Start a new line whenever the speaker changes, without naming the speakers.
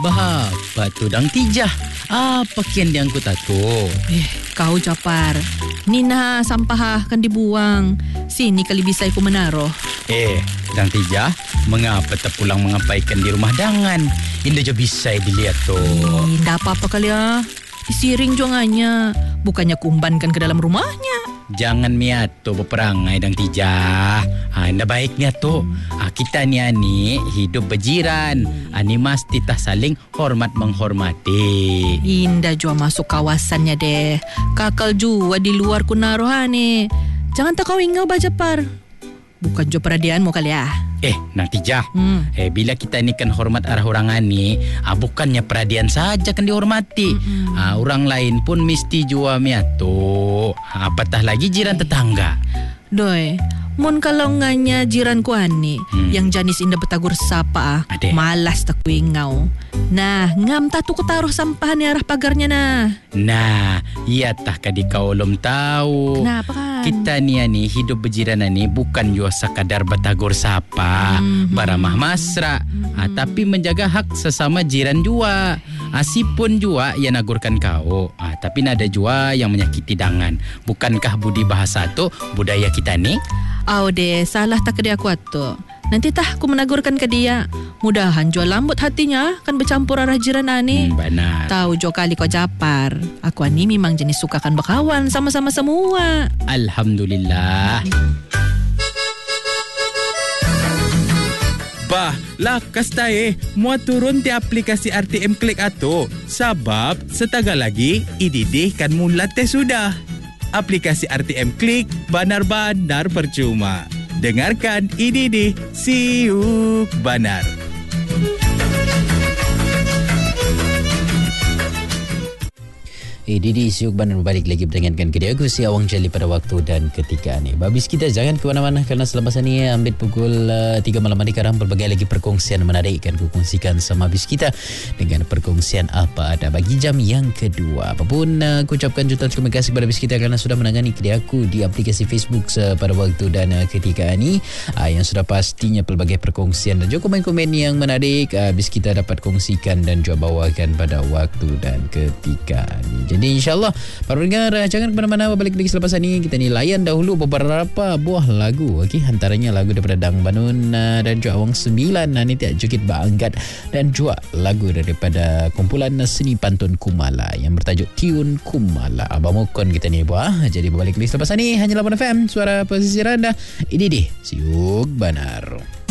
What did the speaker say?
Bahapa tu dang tijah. Apa kian diangkut tu?
Kau Japar. Nina sampah akan dibuang. Sini kali bisa aku menaruh.
Dang tijah, mengapa tak pulang mengapaikan di rumah dangan? Indah jo bisa dilihat tu.
Indah apa-apa kali Disiring juangannya. Bukannya kumbankan ke dalam rumahnya.
Jangan miato berperangai dang tijah. Indah baik miato. Kita ni hidup berjiran. Ani mesti tak saling hormat menghormati.
Indah jua masuk kawasannya deh. Kakal jua di luar kunaroh ni. Jangan tak kau ingau Bajapar. Bukan jua peradianmu kali
Nang tijah. Bila kita ni kan hormat arah orang ni, bukannya peradian saja kan dihormati. Orang lain pun mesti jua miato. Apatah lagi jiran tetangga.
Doi, mun kalau nganya jiranku yang janis indah betagur sapa malas tak kuingau. Nah, ngam tatu ku taruh sampah ni arah pagarnya
Nah, iya tah kadi kau belum tahu.
Kenapa kan?
Kita ni hidup berjiran ni bukan jua sekadar betagur sapa, baramah masra, tapi menjaga hak sesama jiran jua. Asipun jua yang nagurkan kau, tapi nada jua yang menyakiti dangan. Bukankah budi bahasa tu budaya kita ni?
Deh, salah tak ke dia aku tu. Nanti tah aku menagurkan ke dia. Mudahan jual lambut hatinya kan bercampur arah jiran ani.
Benar.
Tahu jo kali kau Japar. Aku ani memang jenis sukakan berkawan sama-sama semua.
Alhamdulillah. Bah, lakas tae, mua turun di aplikasi RTM Klik ato. Sebab setagal lagi ididih kan mula sudah. Aplikasi RTM Klik benar-benar percuma. Dengarkan ididih siuk banar.
Didi siuk banar berbalik lagi berdengarkan ke dia. Aku si Awang Jali pada waktu dan ketika ni. Babis kita jangan ke mana-mana kerana selepas ni ambil pukul 3 malam hari sekarang berbagai lagi perkongsian menarik kan kongsikan sama babis kita dengan perkongsian apa ada bagi jam yang kedua. Apapun aku ucapkan jutaan terima kasih kepada babis kita kerana sudah menangani kedai aku di aplikasi Facebook pada waktu dan ketika ni yang sudah pastinya pelbagai perkongsian dan juga komen-komen yang menarik babis kita dapat kongsikan dan juga bawakan pada waktu dan ketika ni. Jadi insyaAllah para pendengar jangan ke mana-mana. Balik lagi selepas ini kita ni layan dahulu beberapa buah lagu. Antaranya lagu daripada Dang Banun dan juga Awang 9 ni tiap jukit Baanggat dan juga lagu daripada kumpulan seni pantun Kumala yang bertajuk Tiun Kumala. Abang Mokon kita ni buah. Jadi balik lagi selepas ini hanya 8 FM suara pesisir anda. Ini deh Siuk Banar.